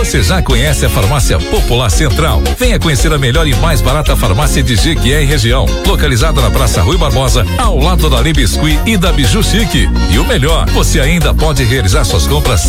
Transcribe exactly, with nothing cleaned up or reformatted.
Você já conhece a Farmácia Popular Central? Venha conhecer a melhor e mais barata farmácia de Jequié e região, localizada na Praça Rui Barbosa, ao lado da Lê Biscuit e da Biju Chique. E o melhor, você ainda pode realizar suas compras